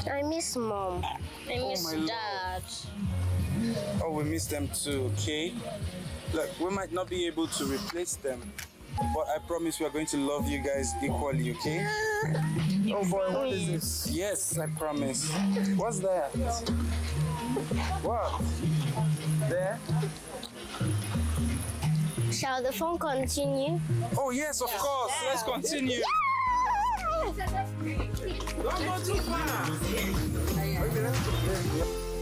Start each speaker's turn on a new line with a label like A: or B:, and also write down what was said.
A: I miss mom.
B: I miss dad.
C: Oh, we miss them too, okay? Look, we might not be able to replace them, but I promise we are going to love you guys equally, okay? Oh boy, what is this? Yes, I promise. What's that? What? There?
A: Shall the phone continue?
C: Oh yes, of course. Let's continue. Don't go too far. Okay, let's go.